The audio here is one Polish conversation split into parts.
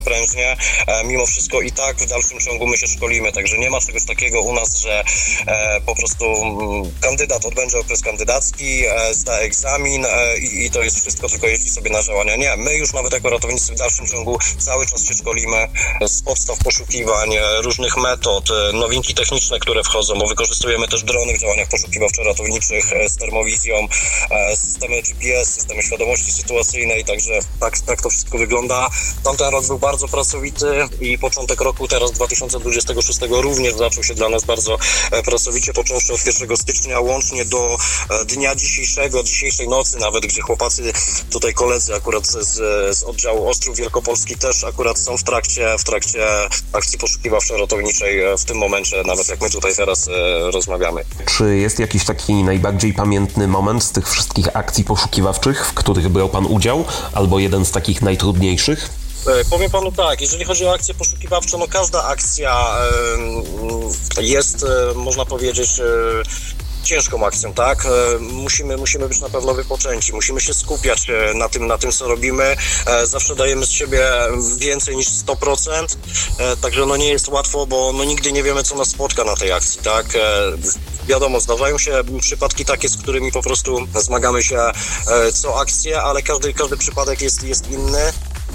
prężnie, mimo wszystko i tak w dalszym ciągu my się szkolimy, także nie ma czegoś takiego u nas, że po prostu kandydat odbędzie okres kandydacki, zda egzamin i to jest wszystko, tylko jeździ sobie na działania. Nie, my już nawet jako ratownicy w dalszym ciągu cały czas się szkolimy z podstaw poszukiwań, różnych metod, nowinki techniczne, które wchodzą, bo wykorzystujemy też drony w działaniach poszukiwawczo-ratowniczych z termowizją, systemy GPS, systemy świadomości sytuacyjnej, także tak to wszystko wygląda. Tamten rok był bardzo pracowity i początek roku teraz 2026 również zaczął się dla nas bardzo pracowicie, począwszy od 1 stycznia łącznie do dnia dzisiejszej nocy nawet, gdzie chłopacy, tutaj koledzy akurat z oddziału Ostrów Wielkopolski też akurat są w trakcie akcji poszukiwawczo-ratowniczej w tym momencie, nawet jak my tutaj teraz rozmawiamy. Czy jest jakiś taki najbardziej pamiętny moment z tych wszystkich akcji poszukiwawczych, w których brał pan udział, albo jeden z takich najtrudniejszych? Powiem panu tak, jeżeli chodzi o akcję poszukiwawczą, no każda akcja jest, można powiedzieć, ciężką akcją, tak? Musimy być na pewno wypoczęci, musimy się skupiać na tym, co robimy. Zawsze dajemy z siebie więcej niż 100%, także no nie jest łatwo, bo no nigdy nie wiemy, co nas spotka na tej akcji, tak? Wiadomo, zdarzają się przypadki takie, z którymi po prostu zmagamy się co akcję, ale każdy przypadek jest inny.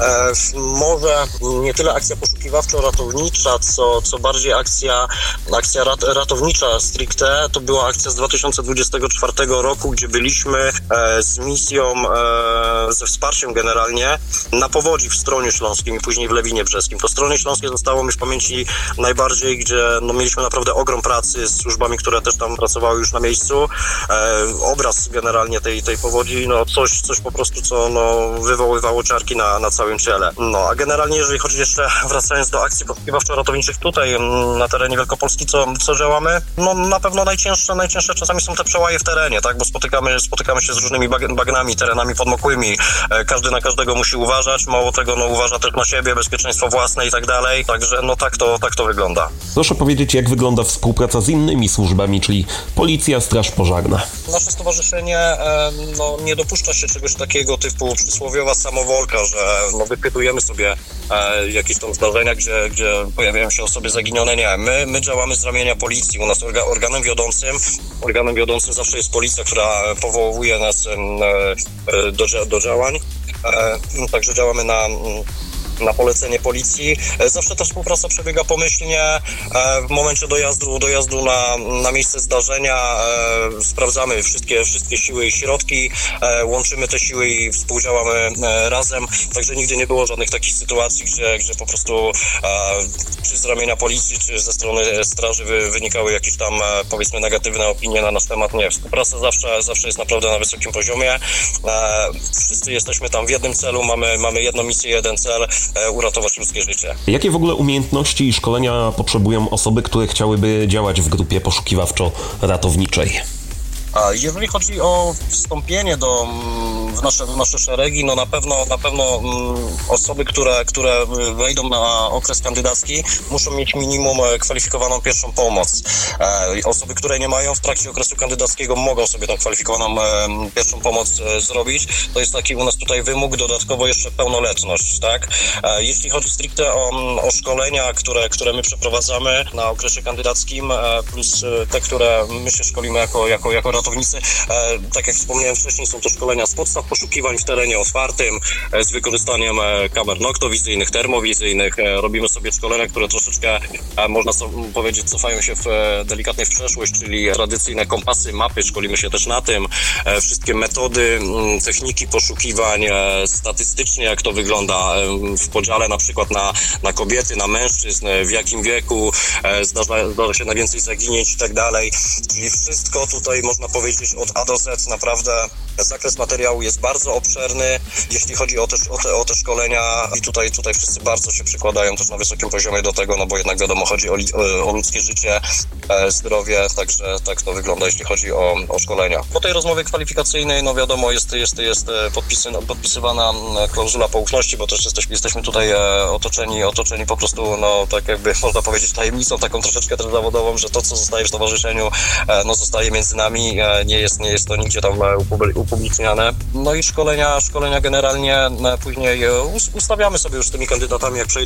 Może nie tyle akcja poszukiwawczo-ratownicza, co bardziej akcja ratownicza stricte. To była akcja z 2024 roku, gdzie byliśmy z misją, ze wsparciem generalnie na Powodzi w Stroniu Śląskim i później w Lewinie Brzeskim. To Stronie Śląskie zostało mi w pamięci najbardziej, gdzie no, mieliśmy naprawdę ogrom pracy z służbami, które też tam pracowały już na miejscu. Obraz generalnie tej powodzi, no coś po prostu, co no, wywoływało ciarki na całym ciele. No, a generalnie, jeżeli chodzi jeszcze, wracając do akcji poszukiwawczo-ratowniczych tutaj na terenie Wielkopolski, co działamy? No na pewno najcięższe czasami są te przełaje w terenie, tak, bo spotykamy się z różnymi bagnami, terenami podmokłymi. Każdy na każdego musi uważać, mało tego, no uważa też na siebie, bezpieczeństwo własne i tak dalej, także no tak to wygląda. Proszę powiedzieć, jak wygląda współpraca z innymi służbami, czyli Policja, Straż Pożarna? Nasze stowarzyszenie no, nie dopuszcza się czegoś takiego typu przysłowiowa samowolka, że no, wypytujemy sobie jakieś tam zdarzenia, gdzie pojawiają się osoby zaginione. Nie, my działamy z ramienia policji. U nas organem wiodącym zawsze jest policja, która powołuje nas do działań. Także działamy na polecenie policji. Zawsze ta współpraca przebiega pomyślnie. W momencie dojazdu na miejsce zdarzenia sprawdzamy wszystkie siły i środki, łączymy te siły i współdziałamy razem. Także nigdy nie było żadnych takich sytuacji, gdzie po prostu czy z ramienia policji, czy ze strony straży wynikały jakieś tam, powiedzmy, negatywne opinie na nasz temat. Nie, współpraca zawsze jest naprawdę na wysokim poziomie. Wszyscy jesteśmy tam w jednym celu, mamy jedną misję, jeden cel, uratować ludzkie życie. Jakie w ogóle umiejętności i szkolenia potrzebują osoby, które chciałyby działać w grupie poszukiwawczo-ratowniczej? Jeżeli chodzi o wstąpienie w nasze szeregi, no na pewno osoby, które wejdą na okres kandydacki, muszą mieć minimum kwalifikowaną pierwszą pomoc. Osoby, które nie mają w trakcie okresu kandydackiego, mogą sobie tą kwalifikowaną pierwszą pomoc zrobić. To jest taki u nas tutaj wymóg, dodatkowo jeszcze pełnoletność, tak? Jeśli chodzi stricte o szkolenia, które my przeprowadzamy na okresie kandydackim, plus te, które my się szkolimy jako ratownicy, tak jak wspomniałem wcześniej, są to szkolenia z podstaw poszukiwań w terenie otwartym, z wykorzystaniem kamer noktowizyjnych, termowizyjnych. Robimy sobie szkolenia, które troszeczkę, można powiedzieć, cofają się delikatnie w przeszłość, czyli tradycyjne kompasy, mapy, szkolimy się też na tym. Wszystkie metody, techniki poszukiwań, statystycznie jak to wygląda w podziale na przykład na kobiety, na mężczyzn, w jakim wieku zdarza się najwięcej zaginięć i tak dalej. Czyli wszystko tutaj można powiedzieć od A do Z, naprawdę zakres materiału jest bardzo obszerny, jeśli chodzi o te szkolenia i tutaj wszyscy bardzo się przykładają też na wysokim poziomie do tego, no bo jednak wiadomo, chodzi o ludzkie życie, zdrowie, także tak to wygląda, jeśli chodzi o szkolenia. Po tej rozmowie kwalifikacyjnej, no wiadomo, jest podpisywana klauzula poufności, bo też jesteśmy tutaj otoczeni po prostu, no tak jakby można powiedzieć tajemnicą taką troszeczkę też zawodową, że to, co zostaje w stowarzyszeniu, no zostaje między nami, nie jest to nigdzie tam upubliczniane. No i szkolenia generalnie później ustawiamy sobie już z tymi kandydatami, jak przejdą